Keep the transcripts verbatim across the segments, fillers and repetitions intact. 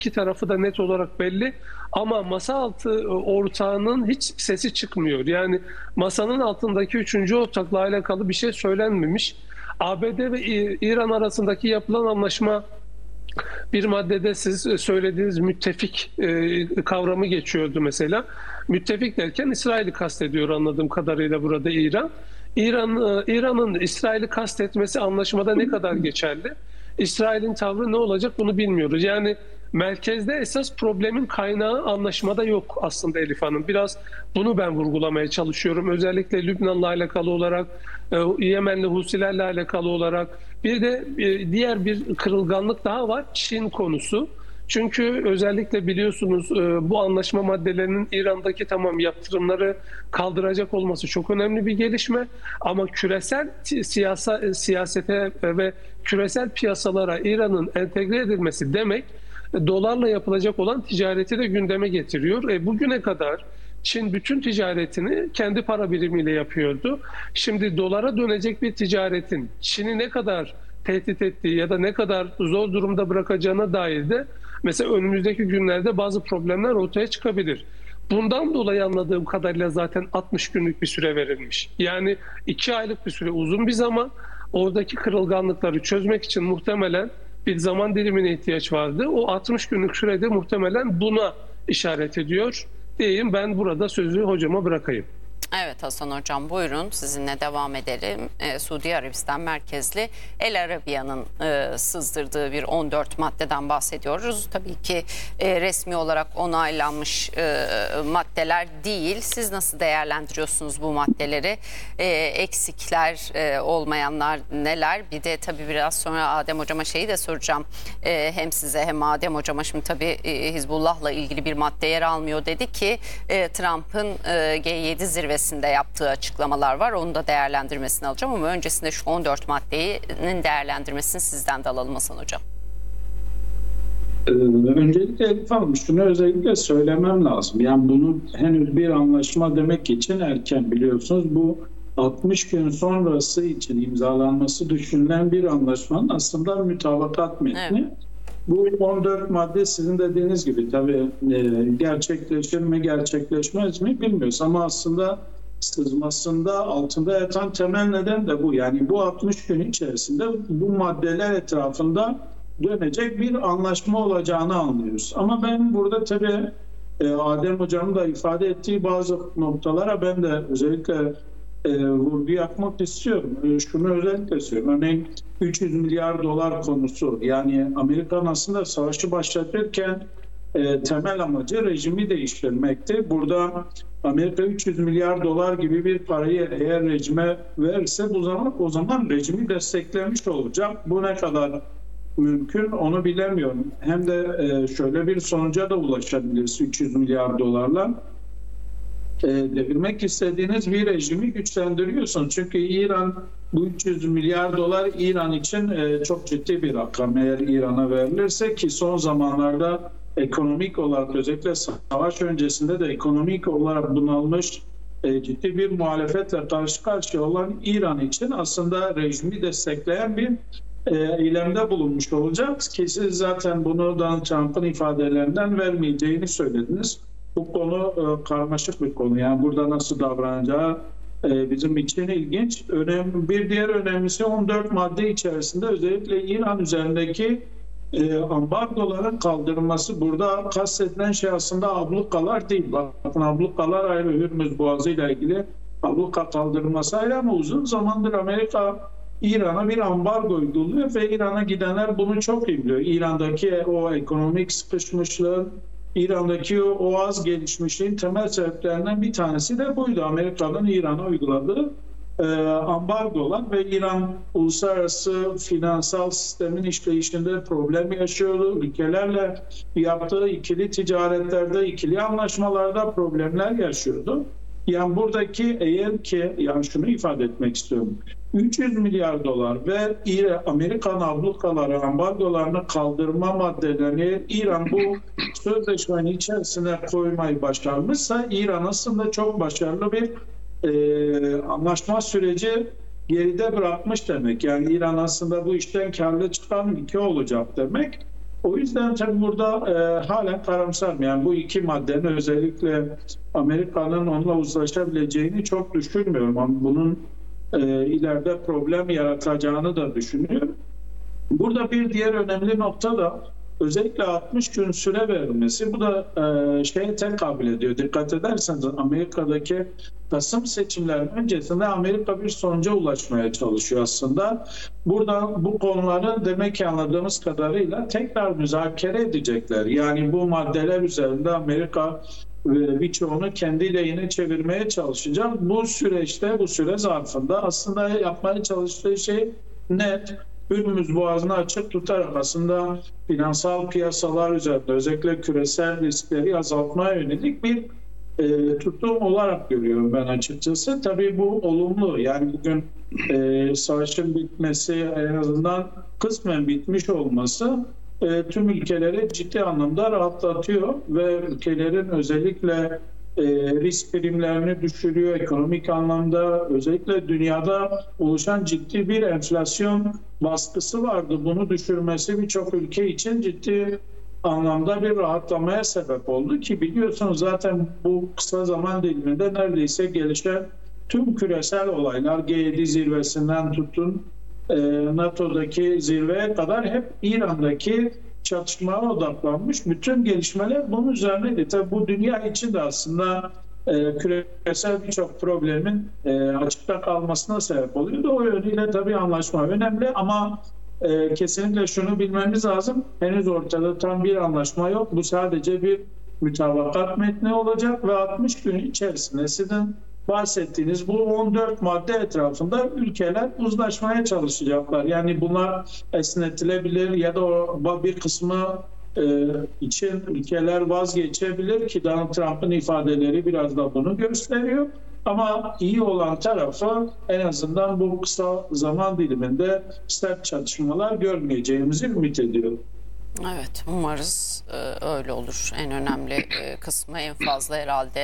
İki tarafı da net olarak belli ama masa altı ortağının hiç sesi çıkmıyor. Yani masanın altındaki üçüncü ortakla alakalı bir şey söylenmemiş. A B D ve İran arasındaki yapılan anlaşma, bir maddede siz söylediğiniz müttefik kavramı geçiyordu mesela. Müttefik derken İsrail'i kastediyor anladığım kadarıyla burada İran. İran İran'ın İsrail'i kastetmesi anlaşmada ne kadar geçerli? İsrail'in tavrı ne olacak bunu bilmiyoruz. Yani merkezde esas problemin kaynağı anlaşmada yok aslında Elif Hanım. Biraz bunu ben vurgulamaya çalışıyorum. Özellikle Lübnan'la alakalı olarak, Yemenli Husilerle alakalı olarak. Bir de diğer bir kırılganlık daha var. Çin konusu. Çünkü özellikle biliyorsunuz bu anlaşma maddelerinin İran'daki tamam yaptırımları kaldıracak olması çok önemli bir gelişme. Ama küresel siyasa, siyasete ve küresel piyasalara İran'ın entegre edilmesi demek dolarla yapılacak olan ticareti de gündeme getiriyor. E, bugüne kadar Çin bütün ticaretini kendi para birimiyle yapıyordu. Şimdi dolara dönecek bir ticaretin Çin'i ne kadar tehdit ettiği ya da ne kadar zor durumda bırakacağına dair de mesela önümüzdeki günlerde bazı problemler ortaya çıkabilir. Bundan dolayı anladığım kadarıyla zaten altmış günlük bir süre verilmiş. Yani iki aylık bir süre uzun bir zaman. Oradaki kırılganlıkları çözmek için muhtemelen bir zaman dilimine ihtiyaç vardı. O altmış günlük sürede muhtemelen buna işaret ediyor diyeyim. Ben burada sözü hocama bırakayım. Evet Hasan Hocam, buyurun sizinle devam edelim. Ee, Suudi Arabistan merkezli El Arabiya'nın e, sızdırdığı bir on dört maddeden bahsediyoruz. Tabii ki e, resmi olarak onaylanmış e, maddeler değil. Siz nasıl değerlendiriyorsunuz bu maddeleri? E, eksikler, e, olmayanlar neler? Bir de tabii biraz sonra Adem Hocama şeyi de soracağım. E, hem size hem Adem Hocama şimdi tabii e, Hizbullah'la ilgili bir madde yer almıyor dedi ki e, Trump'ın e, G yedi zirvesi yaptığı açıklamalar var. Onu da değerlendirmesini alacağım ama öncesinde şu on dört maddenin değerlendirmesini sizden de alalım Hasan Hocam. Ee, öncelikle Elif Hanım şunu özellikle söylemem lazım. Yani bunu henüz bir anlaşma demek için erken, biliyorsunuz. Bu altmış gün sonrası için imzalanması düşünülen bir anlaşmanın aslında mütabakat metni. Evet. Bu on dört madde sizin dediğiniz gibi tabii e, gerçekleşir mi gerçekleşmez mi bilmiyoruz ama aslında sızmasında altında yatan temel neden de bu. Yani bu altmış gün içerisinde bu maddeler etrafında dönecek bir anlaşma olacağını anlıyoruz. Ama ben burada tabii e, Adem Hocam'ın da ifade ettiği bazı noktalara ben de özellikle E, vurgu yapmak istiyorum. E, şunu özellikle söylüyorum. Örneğin üç yüz milyar dolar konusu. Yani Amerikan aslında savaşı başlatırken e, temel amacı rejimi değiştirmekti. Burada Amerika üç yüz milyar dolar gibi bir parayı eğer rejime verirse bu zaman o zaman rejimi desteklemiş olacak. Bu ne kadar mümkün onu bilemiyorum. Hem de e, şöyle bir sonuca da ulaşabiliriz üç yüz milyar dolarla. E, devirmek istediğiniz bir rejimi güçlendiriyorsunuz. Çünkü İran bu üç yüz milyar dolar İran için e, çok ciddi bir rakam eğer İran'a verilirse, ki son zamanlarda ekonomik olarak özellikle savaş öncesinde de ekonomik olarak bunalmış e, ciddi bir muhalefetle karşı karşıya olan İran için aslında rejimi destekleyen bir e, eylemde bulunmuş olacak ki siz zaten bunu Donald Trump'ın ifadelerinden vermeyeceğini söylediniz. Bu konu e, karmaşık bir konu. Yani burada nasıl davranacağı e, bizim için ilginç. Önemli, bir diğer önemlisi on dört madde içerisinde özellikle İran üzerindeki e, ambargoların kaldırılması. Burada kastedilen şey aslında ablukalar değil. Bakın ablukalar ayrı, Hürmüz Boğazı ile ilgili abluka kaldırılması ayrı ama uzun zamandır Amerika İran'a bir ambargo uyguluyor ve İran'a gidenler bunu çok iyi biliyor. İran'daki o ekonomik sıkışmışlığın, İran'daki o az gelişmişliğin temel sebeplerinden bir tanesi de buydu. Amerika'nın İran'a uyguladığı e, ambargolar ve İran uluslararası finansal sistemin işleyişinde problem yaşıyordu. Ülkelerle yaptığı ikili ticaretlerde, ikili anlaşmalarda problemler yaşıyordu. Yani buradaki eğer ki, yani şunu ifade etmek istiyorum. üç yüz milyar dolar ve Amerikan ablukaları, ambargolarını kaldırma maddelerini İran bu sözleşmenin içerisine koymayı başarmışsa İran aslında çok başarılı bir e, anlaşma süreci geride bırakmış demek. Yani İran aslında bu işten karlı çıkan ülke olacak demek. O yüzden tabii burada e, halen karamsarım. Yani bu iki maddenin özellikle Amerika'nın onunla uzlaşabileceğini çok düşünmüyorum. Ama bunun e, ileride problem yaratacağını da düşünüyorum. Burada bir diğer önemli nokta da özellikle altmış gün süre verilmesi. Bu da e, şeye tekabül ediyor. Dikkat ederseniz Amerika'daki Kasım seçimlerinin öncesinde Amerika bir sonuca ulaşmaya çalışıyor aslında. Burada bu konuları demek ki anladığımız kadarıyla tekrar müzakere edecekler. Yani bu maddeler üzerinde Amerika birçoğunu kendi lehine çevirmeye çalışacak. Bu süreçte, bu süre zarfında aslında yapmaya çalıştığı şey net. Hürmüz Boğazı'nı açık tutarak aslında finansal piyasalar üzerinde özellikle küresel riskleri azaltmaya yönelik bir e, tutum olarak görüyorum ben açıkçası. Tabii bu olumlu. Yani bugün e, savaşın bitmesi, en azından kısmen bitmiş olması e, tüm ülkeleri ciddi anlamda rahatlatıyor ve ülkelerin özellikle E, risk primlerini düşürüyor. Ekonomik anlamda özellikle dünyada oluşan ciddi bir enflasyon baskısı vardı. Bunu düşürmesi birçok ülke için ciddi anlamda bir rahatlamaya sebep oldu ki biliyorsunuz zaten bu kısa zaman diliminde neredeyse gelişen tüm küresel olaylar G yedi zirvesinden tutun e, NATO'daki zirveye kadar hep İran'daki çatışmaya odaklanmış. Bütün gelişmeler bunun üzerineydi. Tabii bu dünya için de aslında e, küresel birçok problemin e, açıkta kalmasına sebep oluyordu. O yönüyle tabii anlaşma önemli ama e, kesinlikle şunu bilmemiz lazım. Henüz ortada tam bir anlaşma yok. Bu sadece bir mütabakat metni olacak ve altmış gün içerisinde sizin bahsettiğiniz bu on dört madde etrafında ülkeler uzlaşmaya çalışacaklar. Yani bunlar esnetilebilir ya da o bir kısmı e, için ülkeler vazgeçebilir ki Donald Trump'ın ifadeleri biraz da bunu gösteriyor. Ama iyi olan tarafı en azından bu kısa zaman diliminde sert çatışmalar görmeyeceğimizi ümit ediyorum. Evet, umarız e, öyle olur. En önemli e, kısmı en fazla herhalde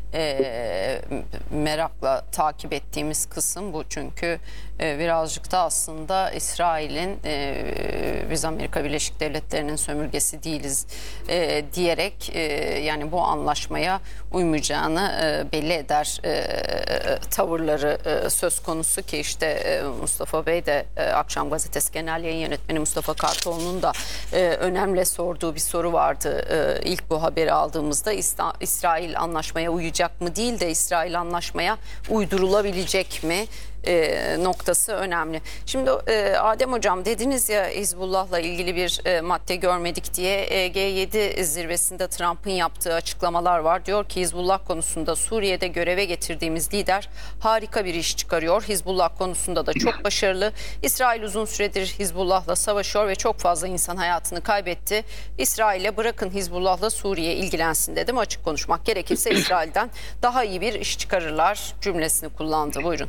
e, merakla takip ettiğimiz kısım bu. Çünkü e, birazcık da aslında İsrail'in e, biz Amerika Birleşik Devletleri'nin sömürgesi değiliz e, diyerek e, yani bu anlaşmaya uymayacağını e, belli eder e, tavırları e, söz konusu ki işte e, Mustafa Bey de e, Akşam Gazetesi Genel Yayın Yönetmeni Mustafa Kartoğlu'nun da e, önemli sorduğu bir soru vardı. E, ilk bu haberi aldığımızda İsra İsrail anlaşmaya uyacak mı değil de İsrail anlaşmaya uydurulabilecek mi? E, noktası önemli. Şimdi e, Adem Hocam dediniz ya Hizbullah'la ilgili bir e, madde görmedik diye e, G yedi zirvesinde Trump'ın yaptığı açıklamalar var. Diyor ki Hizbullah konusunda Suriye'de göreve getirdiğimiz lider harika bir iş çıkarıyor. Hizbullah konusunda da çok başarılı. İsrail uzun süredir Hizbullah'la savaşıyor ve çok fazla insan hayatını kaybetti. İsrail'e bırakın Hizbullah'la Suriye ilgilensin dedim. Açık konuşmak gerekirse İsrail'den daha iyi bir iş çıkarırlar cümlesini kullandı. Buyurun.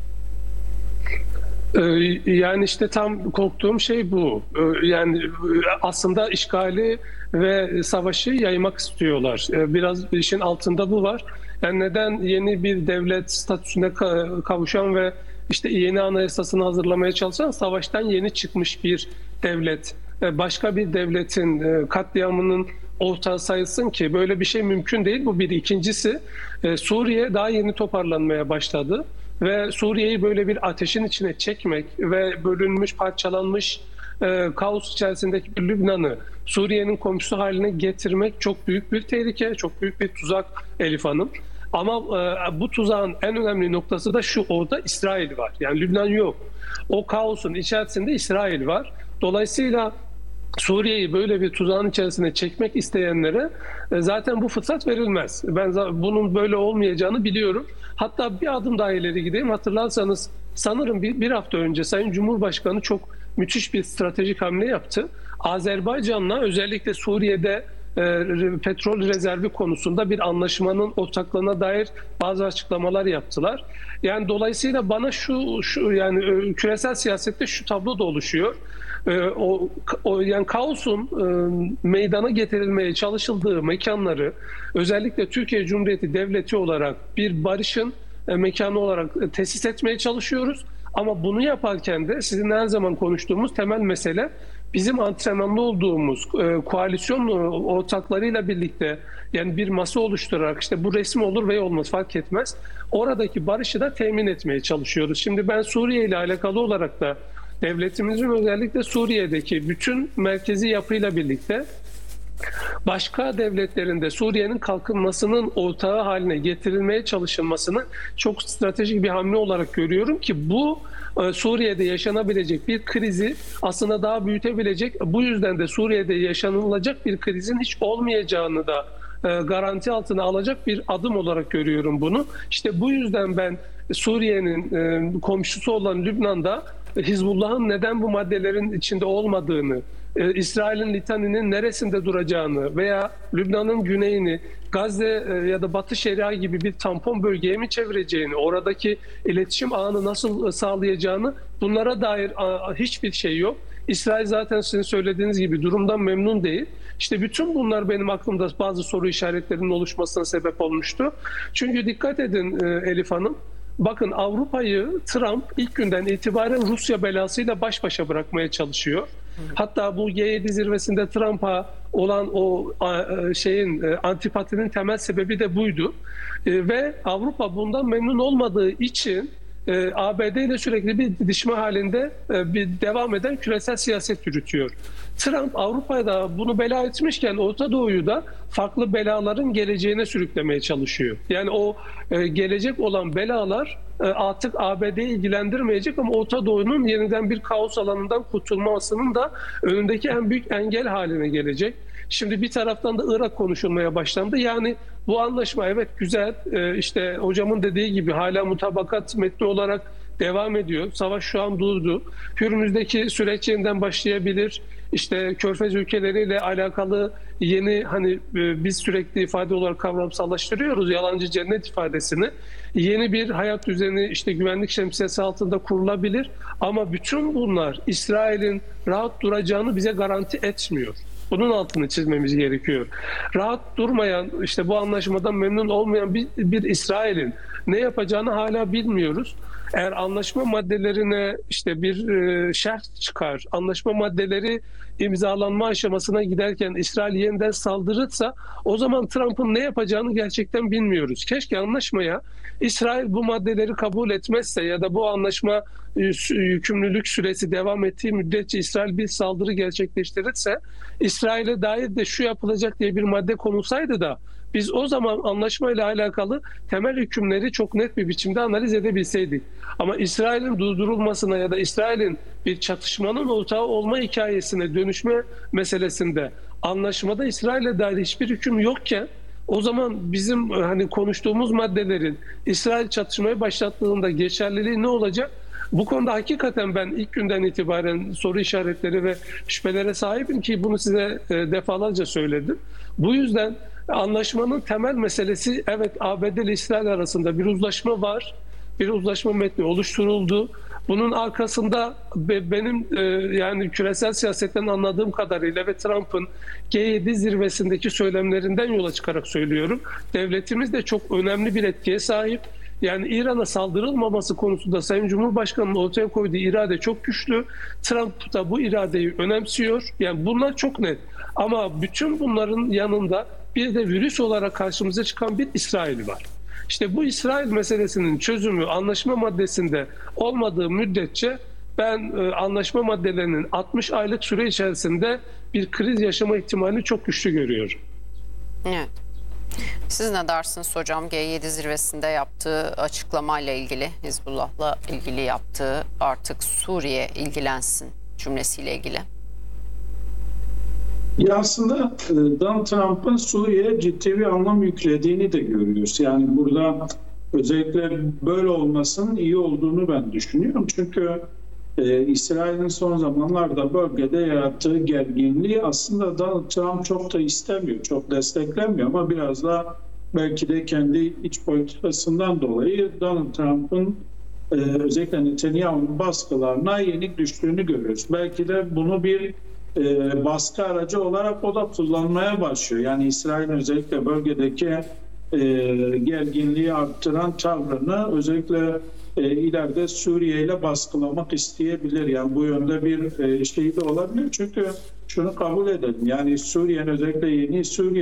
Yani işte tam korktuğum şey bu. Yani aslında işgali ve savaşı yaymak istiyorlar. Biraz işin altında bu var. Yani neden yeni bir devlet statüsüne kavuşan ve işte yeni anayasasını hazırlamaya çalışan savaştan yeni çıkmış bir devlet, başka bir devletin katliamının ortağı sayılsın ki böyle bir şey mümkün değil. Bu bir. İkincisi Suriye daha yeni toparlanmaya başladı. Ve Suriye'yi böyle bir ateşin içine çekmek ve bölünmüş, parçalanmış e, kaos içerisindeki bir Lübnan'ı Suriye'nin komşusu haline getirmek çok büyük bir tehlike, çok büyük bir tuzak Elif Hanım. Ama e, bu tuzağın en önemli noktası da şu: orada İsrail var. Yani Lübnan yok. O kaosun içerisinde İsrail var. Dolayısıyla Suriye'yi böyle bir tuzağın içerisine çekmek isteyenlere zaten bu fırsat verilmez. Ben bunun böyle olmayacağını biliyorum. Hatta bir adım daha ileri gideyim. Hatırlarsanız sanırım bir, bir hafta önce Sayın Cumhurbaşkanı çok müthiş bir stratejik hamle yaptı. Azerbaycan'la özellikle Suriye'de e, petrol rezervi konusunda bir anlaşmanın ortaklığına dair bazı açıklamalar yaptılar. Yani dolayısıyla bana şu, şu yani küresel siyasette şu tablo da oluşuyor. O, o yani kaosun e, meydana getirilmeye çalışıldığı mekanları özellikle Türkiye Cumhuriyeti Devleti olarak bir barışın e, mekanı olarak e, tesis etmeye çalışıyoruz. Ama bunu yaparken de sizin her zaman konuştuğumuz temel mesele bizim antrenmanlı olduğumuz e, koalisyon ortaklarıyla birlikte yani bir masa oluşturarak işte bu resmi olur veya olmaz fark etmez. Oradaki barışı da temin etmeye çalışıyoruz. Şimdi ben Suriye ile alakalı olarak da devletimizin özellikle Suriye'deki bütün merkezi yapıyla birlikte başka devletlerinde Suriye'nin kalkınmasının ortağı haline getirilmeye çalışılmasını çok stratejik bir hamle olarak görüyorum ki bu Suriye'de yaşanabilecek bir krizi aslında daha büyütebilecek. Bu yüzden de Suriye'de yaşanılacak bir krizin hiç olmayacağını da garanti altına alacak bir adım olarak görüyorum bunu. İşte bu yüzden ben Suriye'nin komşusu olan Lübnan'da Hizbullah'ın neden bu maddelerin içinde olmadığını, İsrail'in Litani'nin neresinde duracağını veya Lübnan'ın güneyini Gazze ya da Batı Şeria gibi bir tampon bölgeye mi çevireceğini, oradaki iletişim ağını nasıl sağlayacağını bunlara dair hiçbir şey yok. İsrail zaten sizin söylediğiniz gibi durumdan memnun değil. İşte bütün bunlar benim aklımda bazı soru işaretlerinin oluşmasına sebep olmuştu. Çünkü dikkat edin Elif Hanım, bakın Avrupa'yı Trump ilk günden itibaren Rusya belasıyla baş başa bırakmaya çalışıyor. Hatta bu G yedi zirvesinde Trump'a olan o şeyin antipatinin temel sebebi de buydu. Ve Avrupa bundan memnun olmadığı için A B D ile sürekli bir didişme halinde bir devam eden küresel siyaset yürütüyor. Trump Avrupa'da bunu bela etmişken Orta Doğu'yu da farklı belaların geleceğine sürüklemeye çalışıyor. Yani o gelecek olan belalar artık A B D'yi ilgilendirmeyecek ama Orta Doğu'nun yeniden bir kaos alanından kurtulmasının da önündeki en büyük engel haline gelecek. Şimdi bir taraftan da Irak konuşulmaya başlandı. Yani bu anlaşma evet güzel, işte hocamın dediği gibi hala mutabakat metni olarak devam ediyor. Savaş şu an durdu. Hürmüz'deki süreç yeniden başlayabilir. İşte Körfez ülkeleriyle alakalı yeni hani biz sürekli ifade olarak kavramsallaştırıyoruz yalancı cennet ifadesini. Yeni bir hayat düzeni işte güvenlik şemsiyesi altında kurulabilir. Ama bütün bunlar İsrail'in rahat duracağını bize garanti etmiyor. Bunun altını çizmemiz gerekiyor. Rahat durmayan, işte bu anlaşmadan memnun olmayan bir, bir İsrail'in ne yapacağını hala bilmiyoruz. Eğer anlaşma maddelerine işte bir e, şerh çıkar, anlaşma maddeleri imzalanma aşamasına giderken İsrail yeniden saldırırsa o zaman Trump'ın ne yapacağını gerçekten bilmiyoruz. Keşke anlaşmaya İsrail bu maddeleri kabul etmezse ya da bu anlaşma yükümlülük süresi devam ettiği müddetçe İsrail bir saldırı gerçekleştirirse İsrail'e dair de şu yapılacak diye bir madde konulsaydı da biz o zaman anlaşmayla alakalı temel hükümleri çok net bir biçimde analiz edebilseydik. Ama İsrail'in durdurulmasına ya da İsrail'in bir çatışmanın ortağı olma hikayesine dönüşme meselesinde anlaşmada İsrail'e dair hiçbir hüküm yokken o zaman bizim hani konuştuğumuz maddelerin İsrail çatışmayı başlattığında geçerliliği ne olacak? Bu konuda hakikaten ben ilk günden itibaren soru işaretleri ve şüphelere sahibim ki bunu size defalarca söyledim. Bu yüzden anlaşmanın temel meselesi evet A B D ile İsrail arasında bir uzlaşma var. Bir uzlaşma metni oluşturuldu. Bunun arkasında benim yani küresel siyasetten anladığım kadarıyla ve Trump'ın G yedi zirvesindeki söylemlerinden yola çıkarak söylüyorum. Devletimiz de çok önemli bir etkiye sahip. Yani İran'a saldırılmaması konusunda Sayın Cumhurbaşkanı'nın ortaya koyduğu irade çok güçlü. Trump da bu iradeyi önemsiyor. Yani bunlar çok net. Ama bütün bunların yanında bir de virüs olarak karşımıza çıkan bir İsrail var. İşte bu İsrail meselesinin çözümü anlaşma maddesinde olmadığı müddetçe ben anlaşma maddelerinin altmış aylık süre içerisinde bir kriz yaşama ihtimalini çok güçlü görüyorum. Evet. Siz ne dersiniz hocam G yedi zirvesinde yaptığı açıklamayla ilgili, Hizbullah'la ilgili yaptığı artık Suriye ilgilensin cümlesiyle ilgili? Ya aslında Donald Trump'ın Suriye'ye ciddi bir anlam yüklediğini de görüyoruz. Yani burada özellikle böyle olmasının iyi olduğunu ben düşünüyorum. Çünkü e, İsrail'in son zamanlarda bölgede yarattığı gerginliği aslında Donald Trump çok da istemiyor, çok desteklemiyor ama biraz da belki de kendi iç politikasından dolayı Donald Trump'ın e, özellikle Netanyahu'nun baskılarına yenik düştüğünü görüyoruz. Belki de bunu bir e, baskı aracı olarak o da kullanmaya başlıyor. Yani İsrail'in özellikle bölgedeki e, gerginliği arttıran tavrını özellikle e, ileride Suriye ile baskılamak isteyebilir. Yani bu yönde bir e, şey de olabilir. Çünkü şunu kabul edelim. Yani Suriye'nin özellikle yeni Suriye